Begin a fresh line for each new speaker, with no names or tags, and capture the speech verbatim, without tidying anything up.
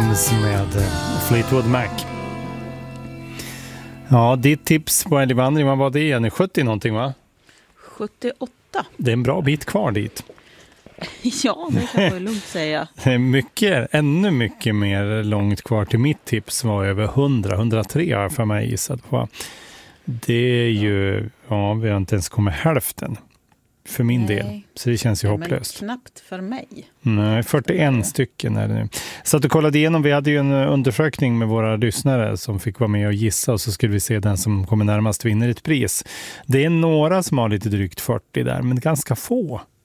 Dreams med Fleetwood Mac. Ja, ditt tips på älgvandring, vad var det? Är ni sjuttio någonting, va?
sjuttioåtta.
Det är en bra bit kvar dit.
Ja, det kan man ju lugnt säga.
Det är mycket, ännu mycket mer långt kvar till mitt tips var över hundra, hundratre har jag för mig gissat på. Det är ju, ja, vi har inte ens kommit hälften för min Nej. del. Så det känns ju
ja,
hopplöst.
Men knappt för mig.
Nej, fyrtioen stycken är det nu. Så att du kollade igenom, vi hade ju en undersökning med våra lyssnare som fick vara med och gissa, och så skulle vi se den som kommer närmast vinner ett pris. Det är några som har lite drygt fyrtio där, men ganska få